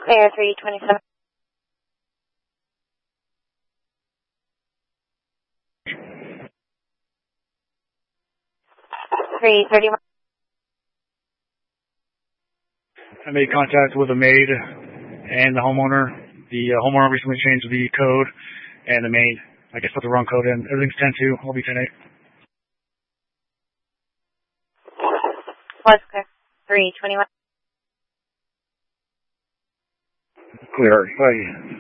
Clear 327. 331. I made contact with a maid and the homeowner. The homeowner recently changed the code, and the maid, I guess, put the wrong code in. Everything's 10-2. I'll be 10-8. Was clear. 321. Clear. Bye.